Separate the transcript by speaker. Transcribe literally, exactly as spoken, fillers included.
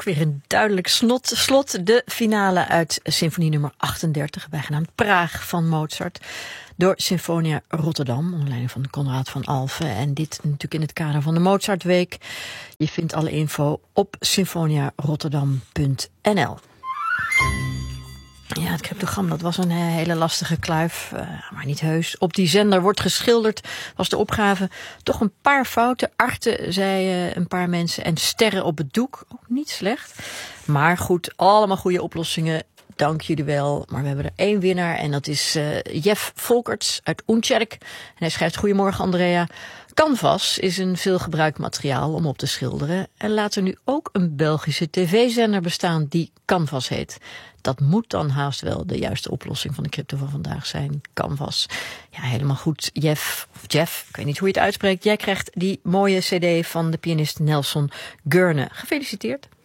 Speaker 1: ook weer een duidelijk slot. slot de finale uit symfonie nummer achtendertig, bijgenaamd Praag van Mozart, door Sinfonia Rotterdam, onder leiding van Konrad van Alphen. En dit natuurlijk in het kader van de Mozartweek. Je vindt alle info op sinfonia rotterdam punt n l. Ja, het cryptogram, dat was een hele lastige kluif, uh, maar niet heus. Op die zender wordt geschilderd, was de opgave. Toch een paar fouten, arten, zeiden een paar mensen, en sterren op het doek. Ook niet slecht. Maar goed, allemaal goede oplossingen. Dank jullie wel. Maar we hebben er één winnaar en dat is uh, Jeff Volkerts uit Oencherk. En hij schrijft: Goedemorgen Andrea. Canvas is een veelgebruikt materiaal om op te schilderen. En laat er nu ook een Belgische tv-zender bestaan die Canvas heet. Dat moet dan haast wel de juiste oplossing van de crypto van vandaag zijn. Canvas. Ja, helemaal goed. Jeff, of Jeff, ik weet niet hoe je het uitspreekt. Jij krijgt die mooie cd van de pianist Nelson Gurne. Gefeliciteerd.